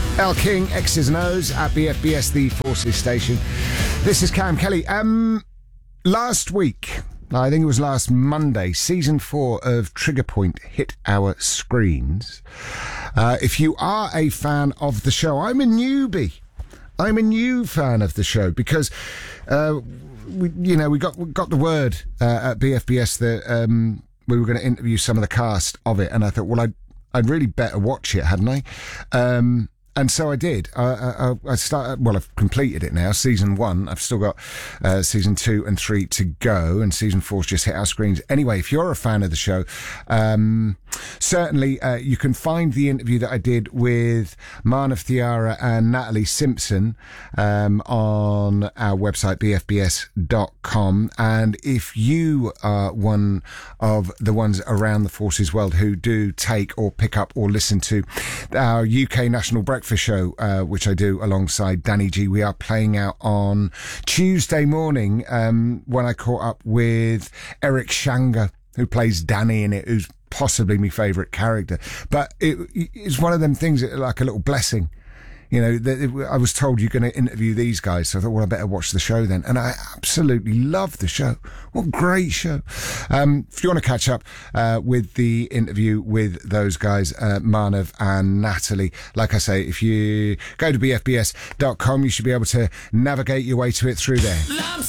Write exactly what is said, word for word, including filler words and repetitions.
El King, X's and O's at B F B S, the Forces station. This is Cam Kelly. Um, last week, I think it was last Monday, season four of Trigger Point hit our screens. Uh, if you are a fan of the show, I'm a newbie. I'm a new fan of the show because, uh, we, you know, we got we got the word uh, at B F B S that um, we were going to interview some of the cast of it, and I thought, well, I'd I'd really better watch it, hadn't I? Um, And so I did. I, I, I started. Well, I've completed it now. Season one. I've still got uh, season two and three to go, and season four's just hit our screens. Anyway, if you're a fan of the show, um, certainly uh, you can find the interview that I did with Manav Thiara and Natalie Simpson um, on our website b f b s dot com. And if you are one of the ones around the Forces world who do take or pick up or listen to our U K National Breakfast show, uh, which I do alongside Danny G. We are playing out on Tuesday morning um, when I caught up with Eric Shanga, who plays Danny in it, who's possibly my favourite character. But it, it's one of them things that, like a little blessing. You know, that it, I was told you're going to interview these guys, so I thought, well, I better watch the show then. And I absolutely love the show. What a great show. Um, if you want to catch up uh, with the interview with those guys, uh, Manav and Natalie, like I say, if you go to b f b s dot com, you should be able to navigate your way to it through there.